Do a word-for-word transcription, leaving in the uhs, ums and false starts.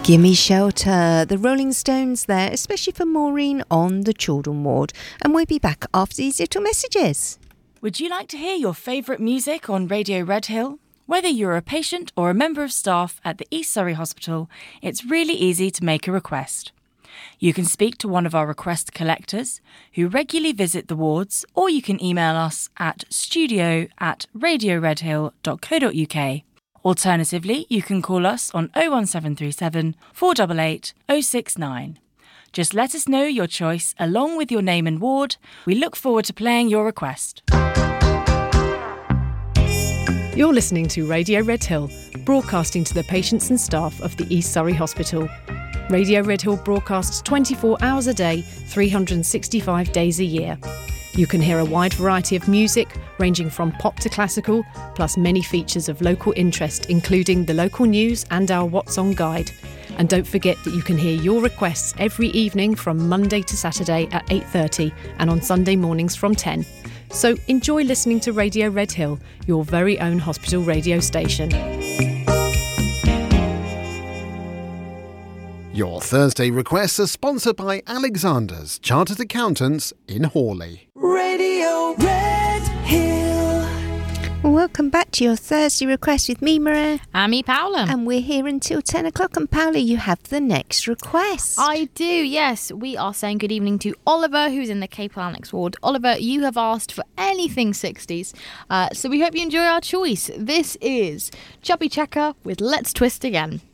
Gimme Shelter, the Rolling Stones there, especially for Maureen on the children ward. And we'll be back after these little messages. Would you like to hear your favourite music on Radio Redhill? Whether you're a patient or a member of staff at the East Surrey Hospital, it's really easy to make a request. You can speak to one of our request collectors who regularly visit the wards, or you can email us at studio at radioredhill dot co dot uk. Alternatively, you can call us on oh one seven three seven, four eight eight, oh six nine. Just let us know your choice along with your name and ward. We look forward to playing your request. You're listening to Radio Redhill, broadcasting to the patients and staff of the East Surrey Hospital. Radio Redhill broadcasts twenty-four hours a day, three hundred sixty-five days a year. You can hear a wide variety of music, ranging from pop to classical, plus many features of local interest, including the local news and our What's On guide. And don't forget that you can hear your requests every evening from Monday to Saturday at eight thirty and on Sunday mornings from ten. So enjoy listening to Radio Redhill, your very own hospital radio station. Your Thursday requests are sponsored by Alexander's Chartered Accountants in Hawley. Radio Redhill. Welcome back to your Thursday request with me, Maria. And me, Paula. And we're here until ten o'clock. And Paula, you have the next request. I do, yes. We are saying good evening to Oliver, who's in the Capel Annex ward. Oliver, you have asked for anything sixties, uh, so we hope you enjoy our choice. This is Chubby Checker with Let's Twist Again.